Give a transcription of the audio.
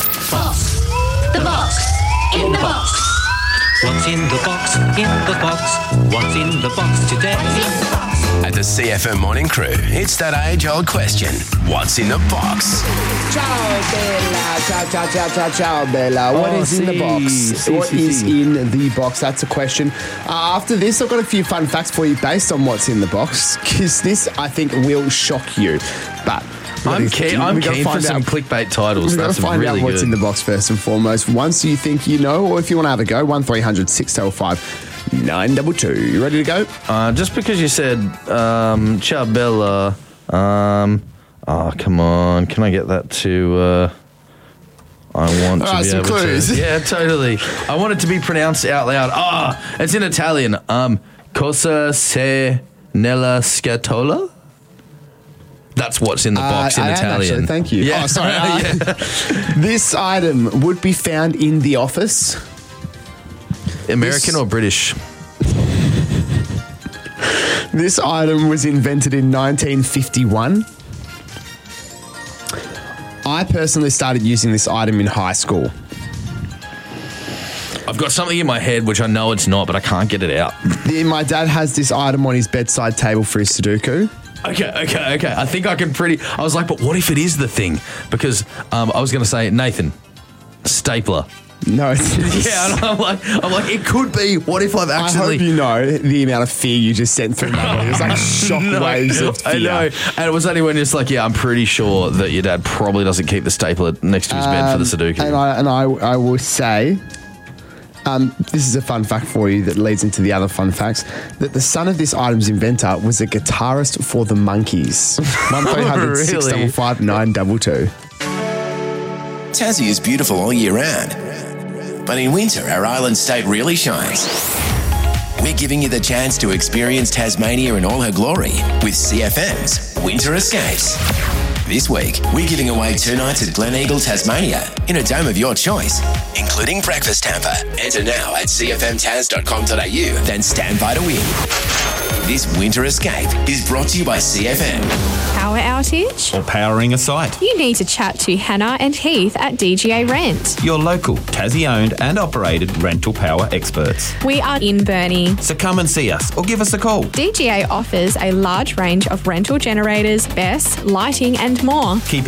Box. The box. In the box. What's in the box? In the box. What's in the box today? At the CFM Morning Crew, it's that age-old question. What's in the box? Ciao, Bella. Ciao, ciao, ciao, ciao, ciao, Bella. What is in the box? What is in the box? That's a question. After this, I've got a few fun facts for you based on what's in the box, because this, I think, will shock you. But I'm keen for some clickbait titles. We've got That's to find really out what's good. in the box first and foremost. Once you think you know, or if you want to have a go, 1300 605 922. You ready to go? Just because you said ciao Bella, come on, can I get that to I want to be some able clues. to. Yeah, totally. I want it to be pronounced out loud. It's in Italian. Cosa se nella scatola? That's what's in the box in I am Italian. actually, thank you. Yeah. Oh, sorry. Yeah. This item would be found in the office. American or British? This item was invented in 1951. I personally started using this item in high school. I've got something in my head which I know it's not, but I can't get it out. My dad has this item on his bedside table for his Sudoku. Okay. I think I can I was like, but what if it is the thing? Because I was going to say, Nathan, stapler. No, it's Yeah, and I'm like, it could be. What if I've I actually... hope you know the amount of fear you just sent through my body. It was like shockwaves of fear. I know. And it was only when it's like, yeah, I'm pretty sure that your dad probably doesn't keep the stapler next to his bed for the Sudoku. And I will say, this is a fun fact for you that leads into the other fun facts, that the son of this item's inventor was a guitarist for the Monkees. 1300 655 922. Tassie is beautiful all year round. But in winter, our island state really shines. We're giving you the chance to experience Tasmania in all her glory with CFM's Winter Escapes. This week, we're giving away 2 nights at Gleneagle, Tasmania, in a dome of your choice, including breakfast hamper. Enter now at cfmtas.com.au, then stand by to win. This Winter Escape is brought to you by CFM. Power outage? Or powering a site. You need to chat to Hannah and Heath at DGA Rent. Your local, Tassie-owned and operated rental power experts. We are in Burnie. So come and see us or give us a call. DGA offers a large range of rental generators, BESS, lighting and more. Keep